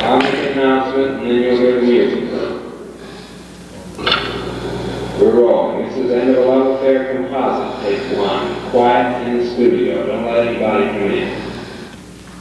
I'll make an announcement and then you'll hear the music. We're rolling. This is End of a Love Affair Composite, take one. Quiet in the studio. Don't let anybody come in.